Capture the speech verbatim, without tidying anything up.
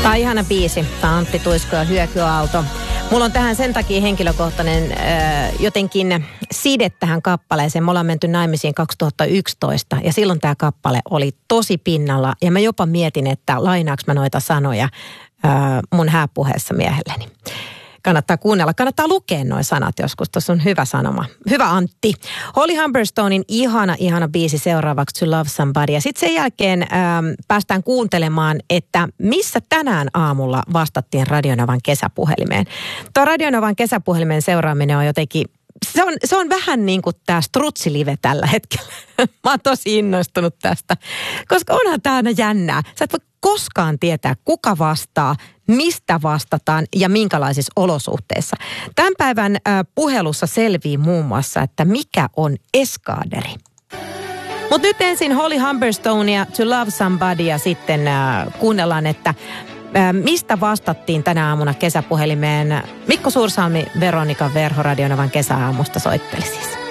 Tämä on ihana biisi. Tämä on Antti Tuisko ja Hyökyaalto. Mulla on tähän sen takia henkilökohtainen äh, jotenkin side tähän kappaleeseen. Me ollaan menty naimisiin kaksituhattayksitoista ja silloin tämä kappale oli tosi pinnalla. Ja mä jopa mietin, että lainaaks mä noita sanoja äh, mun hääpuheessa miehelleni. Kannattaa kuunnella, kannattaa lukea nuo sanat joskus. Tuossa on hyvä sanoma. Hyvä Antti. Holly Humberstonein ihana, ihana biisi seuraavaksi To Love Somebody. Ja sitten sen jälkeen ähm, päästään kuuntelemaan, että missä tänään aamulla vastattiin Radionovan kesäpuhelimeen. Tuo Radionovan kesäpuhelimen seuraaminen on jotenkin, se on, se on vähän niin kuin tämä Strutsilive tällä hetkellä. Mä oon tosi innostunut tästä, koska onhan tämä aina jännää. Sä et voi koskaan tietää, kuka vastaa, mistä vastataan ja minkälaisissa olosuhteissa. Tämän päivän äh, puhelussa selvii muun muassa, että mikä on eskaaderi. Mutta nyt ensin Holly Humberstonea To Love Somebody ja sitten äh, kuunnellaan, että äh, mistä vastattiin tänä aamuna kesäpuhelimeen. Mikko Suursalmi, Veronika Verho Radionovan kesäaamusta soitteli siis.